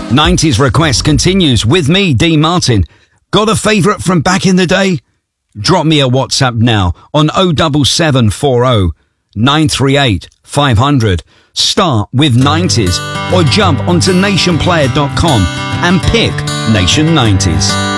90s request continues with me, D. Martin. Got a favourite from back in the day? Drop me a WhatsApp now on 07740 938 500. Start with 90s or jump onto nationplayer.com and pick Nation 90s.